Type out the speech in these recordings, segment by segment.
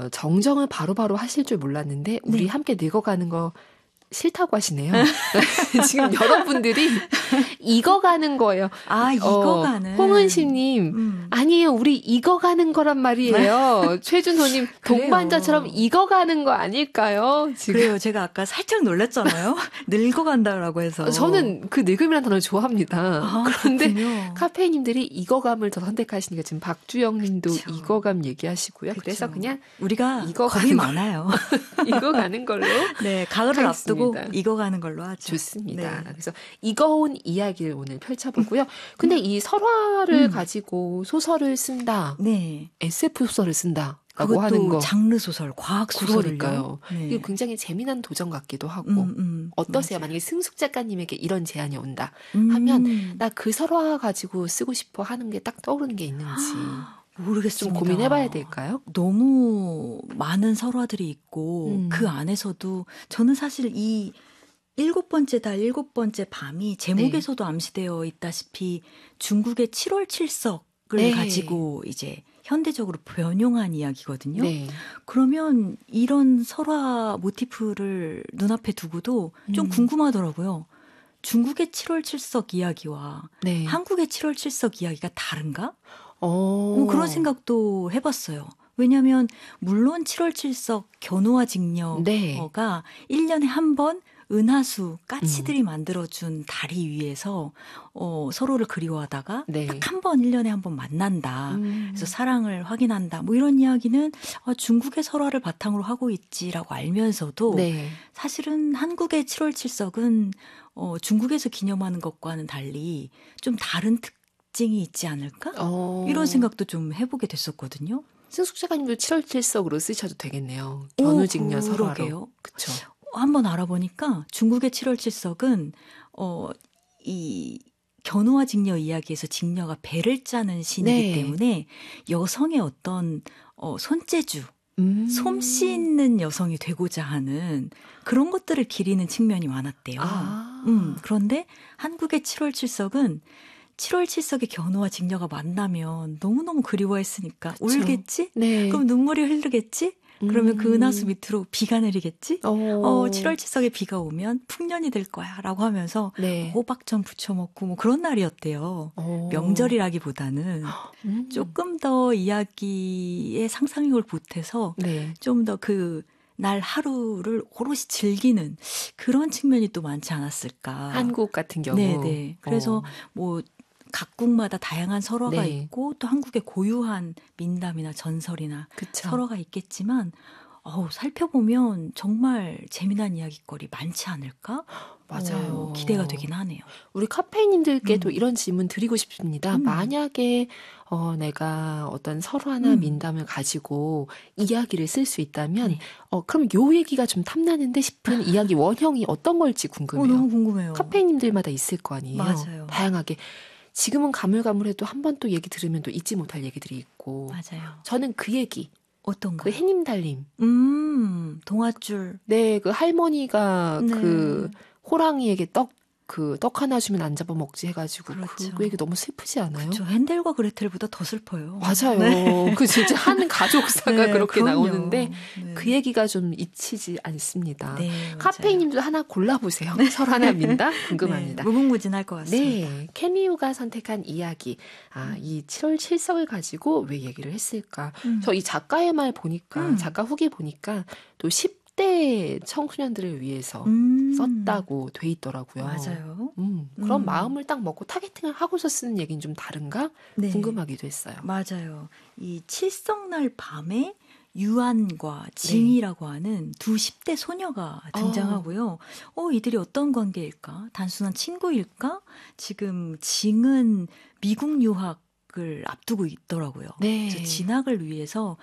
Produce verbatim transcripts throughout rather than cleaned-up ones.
어, 정정을 바로바로 하실 줄 몰랐는데 우리 네. 함께 늙어가는 거 싫다고 하시네요. 지금 여러분들이 익어가는 거예요. 아, 익어가는. 어, 홍은심님, 음. 아니에요. 우리 익어가는 거란 말이에요. 최준호님, 동반자처럼 익어가는 거 아닐까요? 지금. 그래요. 제가 아까 살짝 놀랐잖아요. 늙어간다라고 해서. 저는 그 늙음이라는 단어를 좋아합니다. 아, 그런데 그렇군요. 카페인님들이 익어감을 더 선택하시니까 지금 박주영님도 그쵸. 익어감 얘기하시고요. 그쵸. 그래서 그냥 우리가 익어가는 겁이 많아요. 익어가는 걸로. 네, 가을을 하겠습니다. 앞두고 익어가는 걸로 하죠. 좋습니다. 네. 그래서 익어온 이야기를 오늘 펼쳐보고요. 근데 이 설화를 음. 가지고 소설을 쓴다. 네. 에스에프 소설을 쓴다. 라고 하는 그것도 거. 장르 소설, 과학 소설을요. 그러니까요. 네. 이게 굉장히 재미난 도전 같기도 하고. 음, 음, 어떠세요? 맞아요. 만약에 승숙 작가님에게 이런 제안이 온다 음. 하면 나 그 설화 가지고 쓰고 싶어 하는 게 딱 떠오르는 게 있는지. 모르겠습니다. 좀 고민해봐야 될까요? 너무 많은 설화들이 있고 음. 그 안에서도 저는 사실 이 일곱 번째 달 일곱 번째 밤이 제목에서도 네. 암시되어 있다시피 중국의 칠월 칠석을 네. 가지고 이제 현대적으로 변용한 이야기거든요. 네. 그러면 이런 설화 모티프를 눈앞에 두고도 좀 음. 궁금하더라고요. 중국의 칠월 칠석 이야기와 네. 한국의 칠월 칠석 이야기가 다른가? 어. 음, 그런 생각도 해봤어요. 왜냐하면 물론 칠월 칠석 견우와 직녀가 네. 일 년에 한 번 은하수 까치들이 음. 만들어준 다리 위에서 어, 서로를 그리워하다가 네. 딱 한 번 일 년에 한 번 만난다. 음. 그래서 사랑을 확인한다. 뭐 이런 이야기는 어, 중국의 설화를 바탕으로 하고 있지라고 알면서도 네. 사실은 한국의 칠월 칠석은 어, 중국에서 기념하는 것과는 달리 좀 다른 특징이 있지 않을까? 어. 이런 생각도 좀 해보게 됐었거든요. 승숙 작가님도 칠월 칠석으로 쓰셔도 되겠네요. 견우직녀 설화로. 그렇죠. 한번 알아보니까 중국의 칠월 칠석은 어, 이 견우와 직녀 이야기에서 직녀가 배를 짜는 신이기 네. 때문에 여성의 어떤 어, 손재주, 음. 솜씨 있는 여성이 되고자 하는 그런 것들을 기리는 측면이 많았대요. 아. 음, 그런데 한국의 칠월 칠석은 칠월 칠석의 견우와 직녀가 만나면 너무너무 그리워했으니까 그쵸. 울겠지? 네. 그럼 눈물이 흐르겠지? 그러면 음. 그 은하수 밑으로 비가 내리겠지? 어. 어, 칠월 칠석에 비가 오면 풍년이 될 거야 라고 하면서 네. 호박전 부쳐 먹고 뭐 그런 날이었대요. 어. 명절이라기보다는 음. 조금 더 이야기의 상상력을 보태서 네. 좀 더 그 날 하루를 오롯이 즐기는 그런 측면이 또 많지 않았을까. 한국 같은 경우. 네네. 그래서 어. 뭐 각국마다 다양한 설화가 네. 있고 또 한국의 고유한 민담이나 전설이나 그쵸. 설화가 있겠지만 어우, 살펴보면 정말 재미난 이야기거리 많지 않을까? 맞아요. 어, 기대가 되긴 하네요. 우리 카페인님들께도 음. 이런 질문 드리고 싶습니다. 음. 만약에 어, 내가 어떤 설화나 음. 민담을 가지고 이야기를 쓸 수 있다면 네. 어, 그럼 요 얘기가 좀 탐나는데 싶은 이야기 원형이 어떤 걸지 궁금해요. 어, 너무 궁금해요. 카페인님들마다 있을 거 아니에요. 맞아요. 다양하게. 지금은 가물가물해도 한 번 또 얘기 들으면 또 잊지 못할 얘기들이 있고. 맞아요. 저는 그 얘기. 어떤 거? 그 해님 달님. 음, 동아줄. 네, 그 할머니가 네. 그 호랑이에게 떡, 그 떡 하나 주면 안 잡아먹지 해가지고 그렇죠. 그 얘기 너무 슬프지 않아요? 그렇죠. 핸델과 그레텔보다 더 슬퍼요. 맞아요. 네. 그 진짜 한 가족사가 네, 그렇게 그럼요. 나오는데 네. 그 얘기가 좀 잊히지 않습니다. 네, 맞아요. 카페인님도 하나 골라보세요. 설하나 민다? 궁금합니다. 네, 무궁무진할 것 같습니다. 네, 케미우가 선택한 이야기. 아, 이 칠월 칠석을 가지고 왜 얘기를 했을까? 음. 저 이 작가의 말 보니까, 음. 작가 후기 보니까 또 십 대 청소년들을 위해서 음. 썼다고 돼 있더라고요. 맞아요. 음, 그런 음. 마음을 딱 먹고 타겟팅을 하고서 쓰는 얘기는 좀 다른가? 네. 궁금하기도 했어요. 맞아요. 이 칠성날 밤에 유한과 징이라고 네. 하는 두 십 대 소녀가 등장하고요. 어. 어, 이들이 어떤 관계일까? 단순한 친구일까? 지금 징은 미국 유학을 앞두고 있더라고요. 네. 그래서 진학을 위해서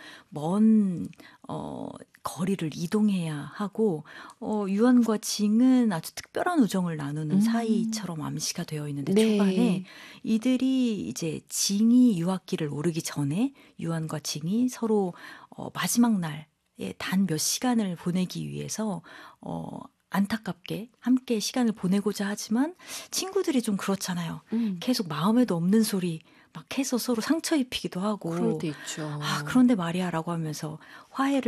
먼 어, 거리를 이동해야 하고 어, 유한과 징은 아주 특별한 우정을 나누는 음. 사이처럼 암시가 되어 있는데 네. 초반에 이들이 이제 징이 유학길을 오르기 전에 유한과 징이 서로 어, 마지막 날에 단 몇 시간을 보내기 위해서 어, 안타깝게 함께 시간을 보내고자 하지만 친구들이 좀 그렇잖아요. 음. 계속 마음에도 없는 소리 막 해서 서로 상처 입히기도 하고 그럴 때 있죠. 아, 그런데 말이야 라고 하면서 화해를